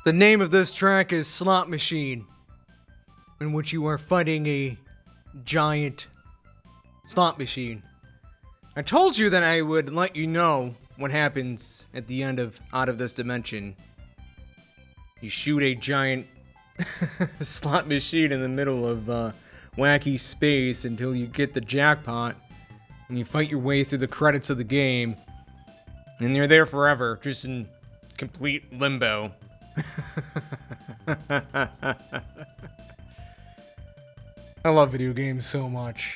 The name of this track is Slot Machine, in which you are fighting a giant slot machine. I told you that I would let you know what happens at the end of Out of This Dimension. You shoot a giant slot machine in the middle of wacky space until you get the jackpot, and you fight your way through the credits of the game, and you're there forever, just in complete limbo. I love video games so much.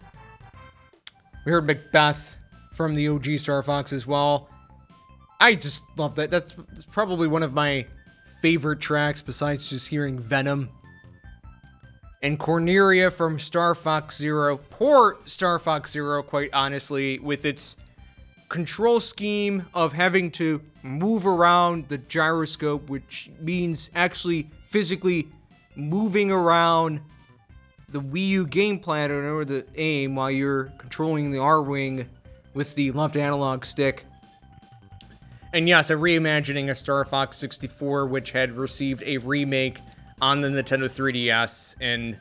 We heard Macbeth from the OG Star Fox as well. I just love that. That's probably one of my favorite tracks besides just hearing Venom. And Corneria from Star Fox Zero. Poor Star Fox Zero, quite honestly, with its control scheme of having to move around the gyroscope, which means actually physically moving around the Wii U game pattern or the aim while you're controlling the R-Wing with the left analog stick. And yes, a reimagining of Star Fox 64, which had received a remake on the Nintendo 3DS, and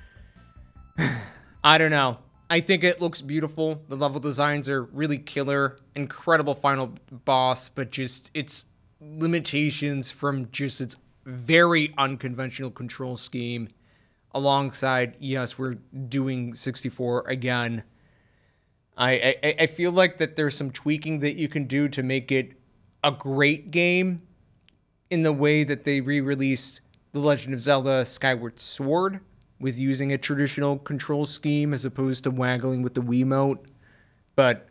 I don't know. I think it looks beautiful. The level designs are really killer. Incredible final boss, but just its limitations from just its very unconventional control scheme alongside, yes, we're doing 64 again. I feel like that there's some tweaking that you can do to make it a great game in the way that they re-released The Legend of Zelda Skyward Sword with using a traditional control scheme as opposed to waggling with the Wiimote. But,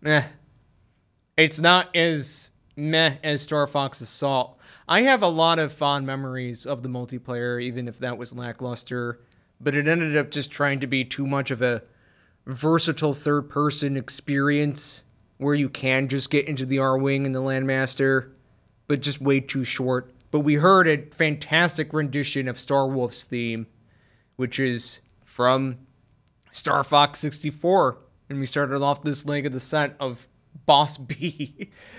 it's not as meh as Star Fox Assault. I have a lot of fond memories of the multiplayer, even if that was lackluster, but it ended up just trying to be too much of a versatile third-person experience where you can just get into the R-Wing and the Landmaster, but just way too short. But we heard a fantastic rendition of Star Wolf's theme, which is from Star Fox 64, and we started off this leg of the set of Boss B